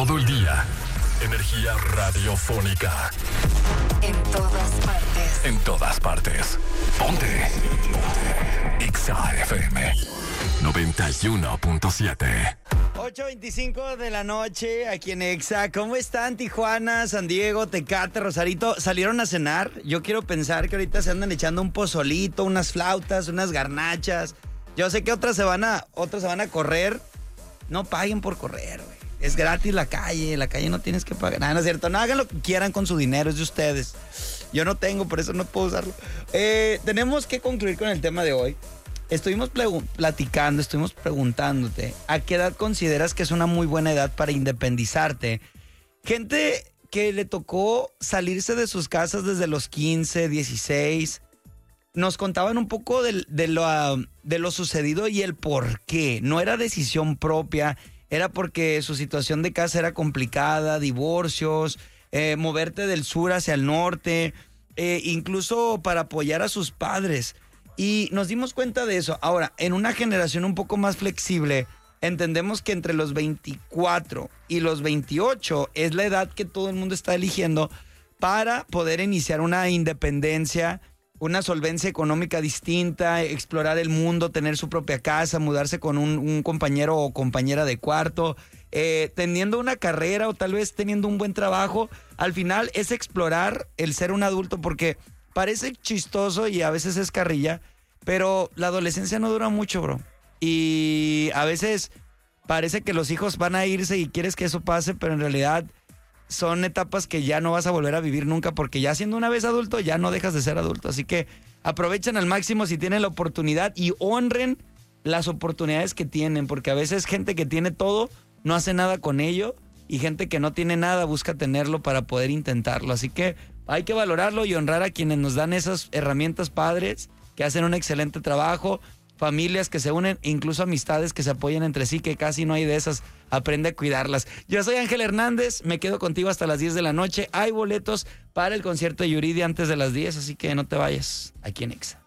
todo el día. Energía radiofónica. En todas partes. En todas partes. Ponte. Exa FM 91.7. 8:25 de la noche aquí en Exa. ¿Cómo están Tijuana, San Diego, Tecate, Rosarito? ¿Salieron a cenar? Yo quiero pensar que ahorita se andan echando un pozolito, unas flautas, unas garnachas. Yo sé que otras se van a correr. No paguen por correr, güey. Es gratis la calle no tienes que pagar. Nada, no es cierto. No hagan lo que quieran con su dinero, es de ustedes. Yo no tengo, por eso no puedo usarlo. Tenemos que concluir con el tema de hoy. Estuvimos platicando, estuvimos preguntándote, ¿a qué edad consideras que es una muy buena edad para independizarte? Gente que le tocó salirse de sus casas desde los 15, 16, nos contaban un poco de lo sucedido y el por qué. No era decisión propia, era porque su situación de casa era complicada, divorcios, moverte del sur hacia el norte, incluso para apoyar a sus padres. Y nos dimos cuenta de eso. Ahora, en una generación un poco más flexible, entendemos que entre los 24 y los 28 es la edad que todo el mundo está eligiendo para poder iniciar una independencia, una solvencia económica distinta, explorar el mundo, tener su propia casa, mudarse con un compañero o compañera de cuarto, teniendo una carrera o tal vez teniendo un buen trabajo. Al final es explorar el ser un adulto, porque parece chistoso y a veces es carrilla, pero la adolescencia no dura mucho, bro. Y a veces parece que los hijos van a irse y quieres que eso pase, pero en realidad son etapas que ya no vas a volver a vivir nunca, porque ya siendo una vez adulto ya no dejas de ser adulto. Así que aprovechen al máximo si tienen la oportunidad y honren las oportunidades que tienen, porque a veces gente que tiene todo no hace nada con ello y gente que no tiene nada busca tenerlo para poder intentarlo. Así que hay que valorarlo y honrar a quienes nos dan esas herramientas, padres que hacen un excelente trabajo, familias que se unen, incluso amistades que se apoyan entre sí, que casi no hay de esas. Aprende a cuidarlas. Yo soy Ángel Hernández, me quedo contigo hasta las 10 de la noche. Hay boletos para el concierto de Yuridia antes de las 10, así que no te vayas aquí en Exa.